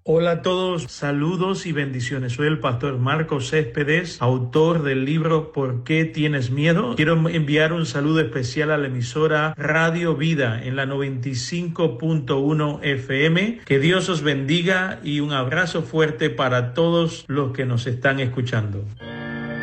Hola a todos, saludos y bendiciones. Soy el pastor Marcos Céspedes, autor del libro ¿Por qué tienes miedo? Quiero enviar un saludo especial a la emisora Radio Vida en la 95.1 FM. Que Dios os bendiga y un abrazo fuerte para todos los que nos están escuchando.